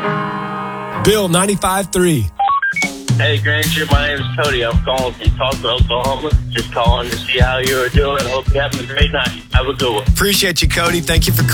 Bill 95.3. Hey, Granger, my name is Cody. I'm calling from Tulsa, Oklahoma. Just calling to see how you are doing. Hope you're having a great night. Have a good one. Appreciate you, Cody. Thank you for calling.